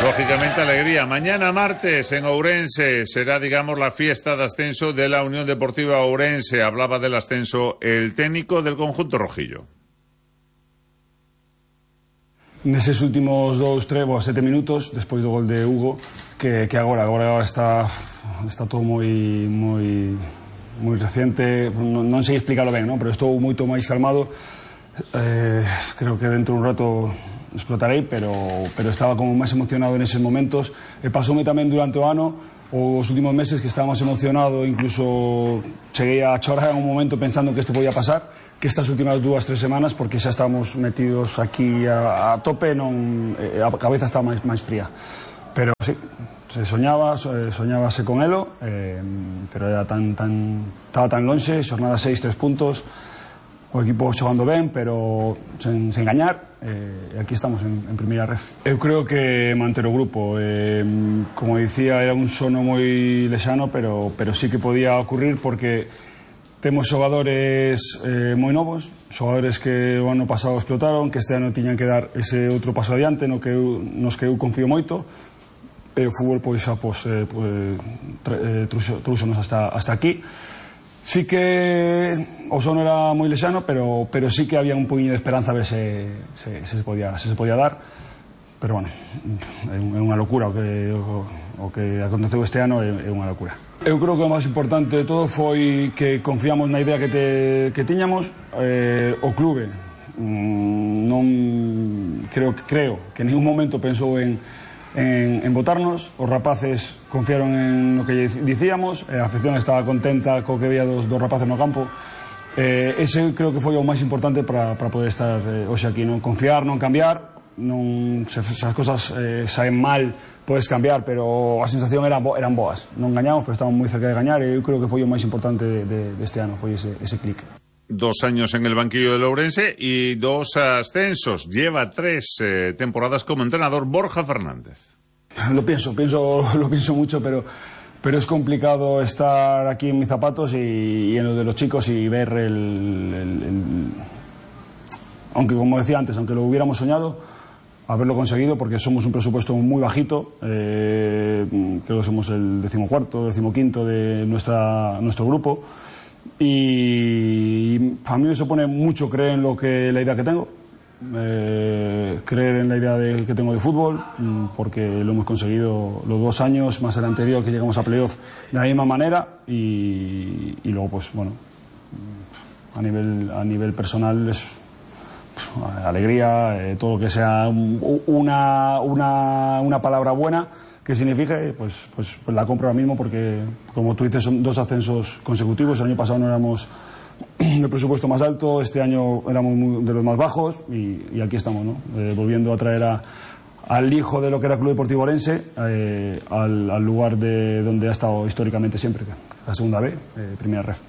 Lógicamente alegría. Mañana martes en Ourense será, digamos, la fiesta de ascenso de la Unión Deportiva Ourense. Hablaba del ascenso el técnico del conjunto rojillo. Neses últimos 7 minutos, despois do gol de Hugo, que agora está todo moi reciente, non sei explicarlo ben, non? Pero estou moito máis calmado. Creo que dentro de un rato explotarei, pero estaba como máis emocionado neses momentos. E pasoume tamén durante o ano, os últimos meses, que estaba máis emocionado, incluso cheguei a chorar en un momento pensando que isto podía pasar, que estas últimas 2-3 semanas, porque xa estamos metidos aquí a tope, a cabeza está máis fría. Pero sí, soñábase con elo, pero era estaba tan lonxe, xornada 6, 3 puntos, o equipo xogando ben, pero sen gañar, e aquí estamos en primeira ref. Eu creo que manter o grupo, como dicía, era un sono moi lexano, pero sí que podía ocurrir, porque temos xogadores moi novos, xogadores que o ano pasado explotaron, que este ano tiñan que dar ese outro paso adiante, nos que eu confío moito. O fútbol trouxonos hasta aquí. Sí que o sono era moi lexano, pero sí que había un poquinho de esperanza a ver se podía dar. Pero bueno, é unha locura o que aconteceu este ano, é unha locura. Eu creo que o máis importante de todo foi que confiamos na idea que tiñamos. O clube non creo que en ningún momento pensou en votarnos. Os rapaces confiaron en lo que dicíamos, a afección estaba contenta co que veía dos rapaces no campo. Ese creo que foi o máis importante para poder estar hoxe aquí, non confiar, non cambiar. Se as cosas saen mal, podes cambiar, pero a sensación eran boas. Non gañamos, pero estábamos moi cerca de gañar, e eu creo que foi o máis importante deste ano, foi ese clic. 2 años en el banquillo del Ourense y 2 ascensos. Lleva 3 temporadas como entrenador Borja Fernández. Lo pienso mucho, pero es complicado estar aquí en mis zapatos y en lo de los chicos y ver aunque, como decía antes, aunque lo hubiéramos soñado, haberlo conseguido, porque somos un presupuesto muy bajito. Creo que somos el 14º, 15º de nuestro grupo. Y a mí me supone mucho creer en la idea que tengo, creer en la idea que tengo de fútbol, porque lo hemos conseguido los 2 años más el anterior, que llegamos a playoff de la misma manera, y luego pues bueno, a nivel personal es alegría, todo lo que sea una palabra buena que signifique, pues la compro ahora mismo, porque como tú dices, son 2 ascensos consecutivos. El año pasado no éramos el presupuesto más alto, este año éramos de los más bajos, y aquí estamos, ¿no? Volviendo a traer al hijo de lo que era el Club Deportivo Ourense al lugar de donde ha estado históricamente siempre, la segunda B, primera ref.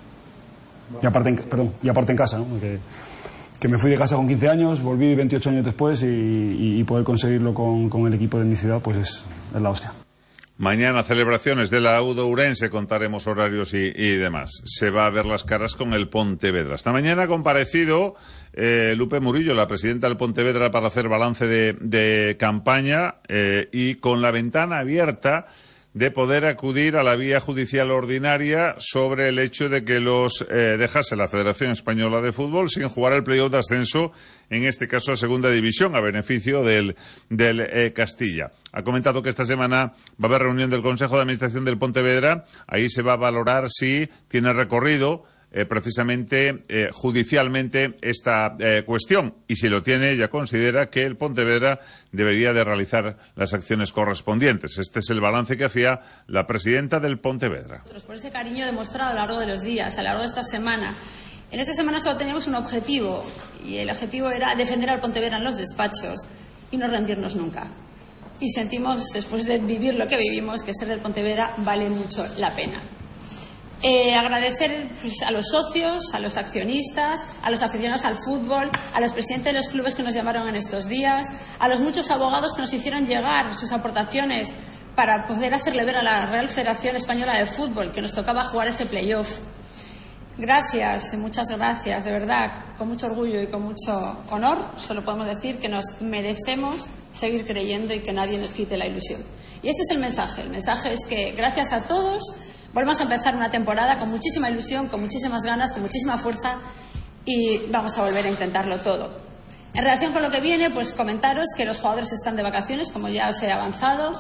Y aparte en casa, ¿no? Que me fui de casa con 15 años, volví 28 años después, y poder conseguirlo con el equipo de mi ciudad, pues es la hostia. Mañana celebraciones de la U de Ourense, contaremos horarios y demás. Se va a ver las caras con el Pontevedra. Esta mañana ha comparecido Lupe Murillo, la presidenta del Pontevedra, para hacer balance de campaña, y con la ventana abierta de poder acudir a la vía judicial ordinaria sobre el hecho de que los dejase la Federación Española de Fútbol sin jugar el playoff de ascenso, en este caso a Segunda División, a beneficio del Castilla. Ha comentado que esta semana va a haber reunión del Consejo de Administración del Pontevedra. Ahí se va a valorar si tiene recorrido precisamente judicialmente esta cuestión, y si lo tiene, ella considera que el Pontevedra debería de realizar las acciones correspondientes. Este es el balance que hacía la presidenta del Pontevedra. Por ese cariño demostrado a lo largo de los días, a lo largo de esta semana. En esta semana solo teníamos un objetivo, y el objetivo era defender al Pontevedra en los despachos y no rendirnos nunca. Y sentimos, después de vivir lo que vivimos, que ser del Pontevedra vale mucho la pena. Agradecer a los socios, a los accionistas, a los aficionados al fútbol, a los presidentes de los clubes que nos llamaron en estos días, a los muchos abogados que nos hicieron llegar sus aportaciones para poder hacerle ver a la Real Federación Española de Fútbol que nos tocaba jugar ese playoff. Gracias, muchas gracias, de verdad, con mucho orgullo y con mucho honor. Solo podemos decir que nos merecemos seguir creyendo y que nadie nos quite la ilusión. Y este es el mensaje. El mensaje es que gracias a todos volvemos a empezar una temporada con muchísima ilusión, con muchísimas ganas, con muchísima fuerza y vamos a volver a intentarlo todo. En relación con lo que viene, pues comentaros que los jugadores están de vacaciones, como ya os he avanzado,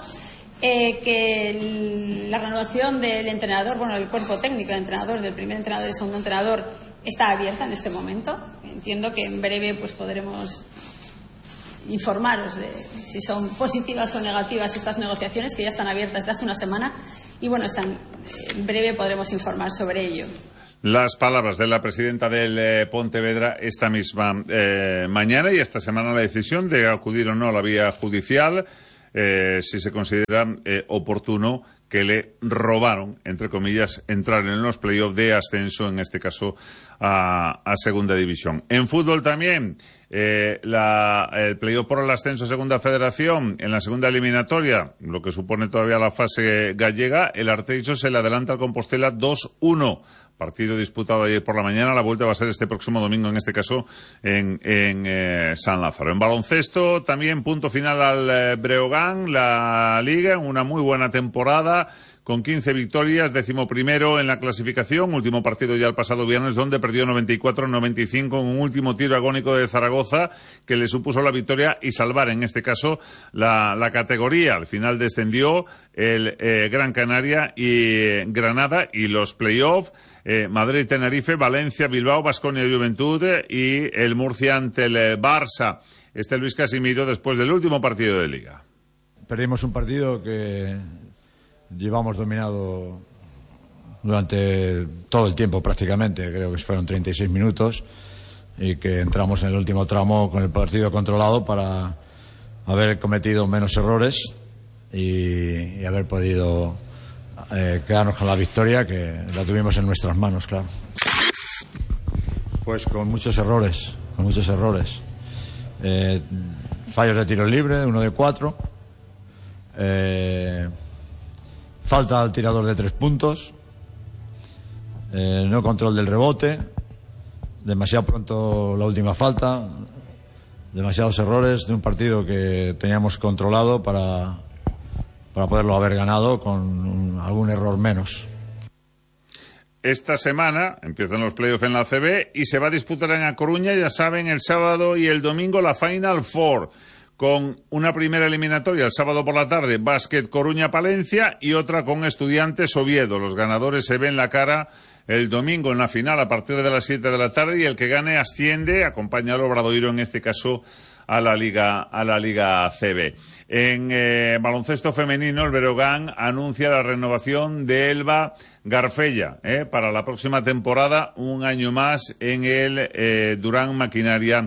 que la renovación del entrenador, bueno, del cuerpo técnico del entrenador, del primer entrenador y segundo entrenador, está abierta en este momento. Entiendo que en breve pues podremos informaros de si son positivas o negativas estas negociaciones, que ya están abiertas desde hace una semana y bueno, en breve podremos informar sobre ello. Las palabras de la presidenta del Pontevedra esta misma mañana, y esta semana la decisión de acudir o no a la vía judicial, si se considera oportuno que le robaron, entre comillas, entrar en los playoffs de ascenso, en este caso a Segunda División. En fútbol también, el playoff por el ascenso a Segunda Federación, en la segunda eliminatoria, lo que supone todavía la fase gallega, el Arteixo se le adelanta al Compostela 2-1. Partido disputado ayer por la mañana, la vuelta va a ser este próximo domingo, en este caso en San Lázaro. En baloncesto también punto final al Breogán, la Liga, una muy buena temporada, con 15 victorias, 11º en la clasificación, último partido ya el pasado viernes, donde perdió 94-95 en un último tiro agónico de Zaragoza, que le supuso la victoria y salvar, en este caso, la categoría. Al final descendió el Gran Canaria y Granada, y los playoffs, Madrid, Tenerife, Valencia, Bilbao, Baskonia, Juventud y el Murcia ante el Barça. Luis Casimiro después del último partido de Liga. Perdimos un partido que llevamos dominado durante todo el tiempo prácticamente, creo que fueron 36 minutos, y que entramos en el último tramo con el partido controlado para haber cometido menos errores y haber podido quedarnos con la victoria, que la tuvimos en nuestras manos, claro. Pues con muchos errores. Fallos de tiro libre, 1 de 4. Falta al tirador de 3 puntos. No control del rebote. Demasiado pronto la última falta. Demasiados errores de un partido que teníamos controlado para poderlo haber ganado con algún error menos. Esta semana empiezan los playoffs en la ACB y se va a disputar en A Coruña, ya saben, el sábado y el domingo la Final Four, con una primera eliminatoria el sábado por la tarde, Básquet Coruña-Palencia, y otra con Estudiantes Oviedo. Los ganadores se ven la cara el domingo en la final a partir de las 7 de la tarde, y el que gane asciende, acompaña al Obradoiro, en este caso a la Liga ACB. En baloncesto femenino, el Breogán anuncia la renovación de Elba Garfella para la próxima temporada, un año más en el Durán Maquinaria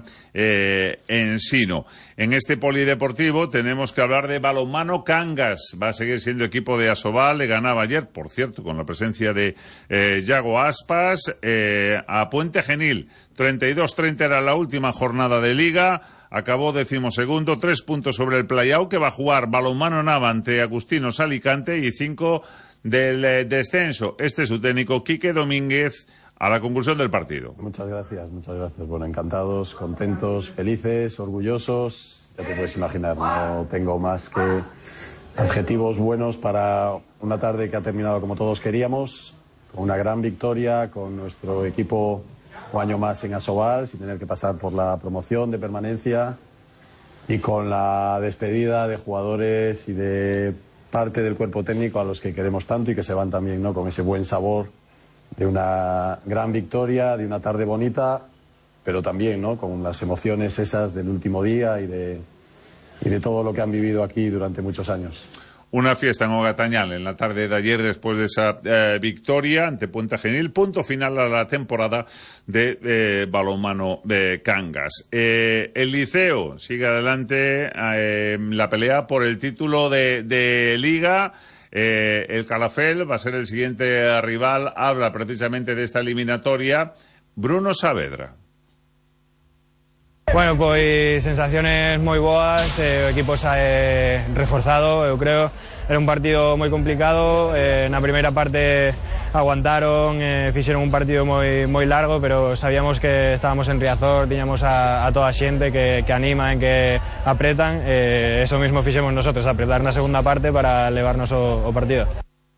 Ensino. En este polideportivo tenemos que hablar de balonmano. Cangas va a seguir siendo equipo de Asobal, le ganaba ayer, por cierto, con la presencia de Yago Aspas, a Puente Genil. 32-30 era la última jornada de Liga. Acabó 12º, 3 puntos sobre el Playao, que va a jugar balonmano Nava ante Agustinos Alicante, y 5 del descenso. Este es su técnico, Quique Domínguez, a la conclusión del partido. Muchas gracias. Bueno, encantados, contentos, felices, orgullosos. Ya te puedes imaginar, no tengo más que adjetivos buenos para una tarde que ha terminado como todos queríamos, con una gran victoria, con nuestro equipo un año más en Asobal, sin tener que pasar por la promoción de permanencia, y con la despedida de jugadores y de parte del cuerpo técnico a los que queremos tanto y que se van también, ¿no?, con ese buen sabor de una gran victoria, de una tarde bonita, pero también, ¿no?, con las emociones esas del último día y de todo lo que han vivido aquí durante muchos años. Una fiesta en Ogatañal en la tarde de ayer después de esa victoria ante Puente Genil. Punto final a la temporada de balonmano de Cangas. El Liceo sigue adelante la pelea por el título de Liga. El Calafell va a ser el siguiente rival. Habla precisamente de esta eliminatoria Bruno Saavedra. Bueno, pois sensaciones moi boas, o equipo sae reforzado, eu creo. Era un partido moi complicado, na primeira parte aguantaron, fixeron un partido moi largo, pero sabíamos que estábamos en Riazor, tiñamos a toda a xente que animan, que apretan, eso mismo fixemos nosotros, apretar na segunda parte para levarnos o partido.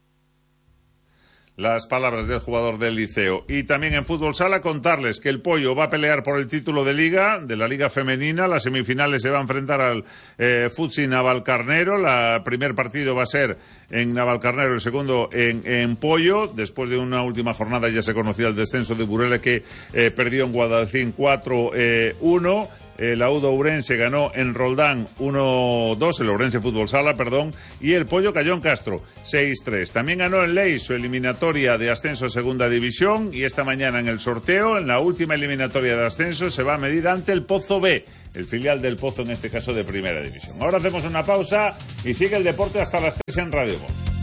Las palabras del jugador del Liceo. Y también en Fútbol Sala contarles que el Pollo va a pelear por el título de Liga, de la Liga Femenina. Las semifinales se va a enfrentar al Futsi Navalcarnero. El primer partido va a ser en Navalcarnero, el segundo en Pollo. Después de una última jornada ya se conocía el descenso de Burele, que perdió en Guadalquivir 4-1. El Audo Ourense ganó en Roldán 1-2, el Ourense Fútbol Sala, perdón, y el Pollo cayó en Castro 6-3. También ganó en Leis su eliminatoria de ascenso a Segunda División, y esta mañana en el sorteo, en la última eliminatoria de ascenso, se va a medir ante el Pozo B, el filial del Pozo, en este caso de Primera División. Ahora hacemos una pausa y sigue el deporte hasta las 3 en Radio Voz.